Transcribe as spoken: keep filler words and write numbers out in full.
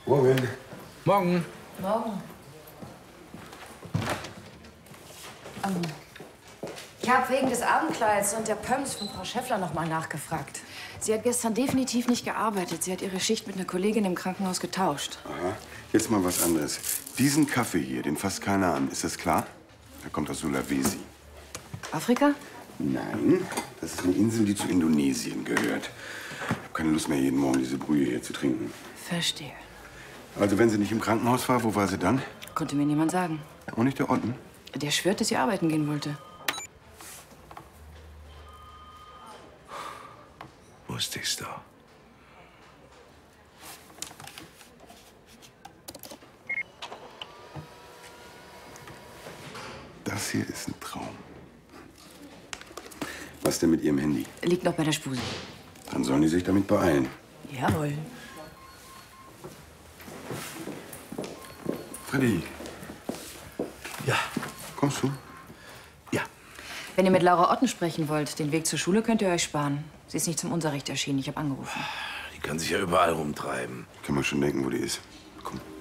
Morgen. Morgen. Morgen. Ähm, ich habe wegen des Abendkleids und der Pumps von Frau Schäffler noch mal nachgefragt. Sie hat gestern definitiv nicht gearbeitet. Sie hat ihre Schicht mit einer Kollegin im Krankenhaus getauscht. Aha. Jetzt mal was anderes. Diesen Kaffee hier, den fasst keiner an. Ist das klar? Er kommt aus Sulawesi. Afrika? Nein, das ist eine Insel, die zu Indonesien gehört. Ich habe keine Lust mehr, jeden Morgen diese Brühe hier zu trinken. Verstehe. Also, wenn sie nicht im Krankenhaus war, wo war sie dann? Konnte mir niemand sagen. Auch nicht der Otten? Der schwört, dass sie arbeiten gehen wollte. Wusste ich's doch. Das hier ist ein Traum. Was denn mit Ihrem Handy? Liegt noch bei der Spuse. Dann sollen die sich damit beeilen. Jawohl. Freddy. Ja. Kommst du? Ja. Wenn ihr mit Laura Otten sprechen wollt, den Weg zur Schule könnt ihr euch sparen. Sie ist nicht zum Unterricht erschienen. Ich habe angerufen. Die kann sich ja überall rumtreiben. Kann man schon denken, wo die ist. Komm.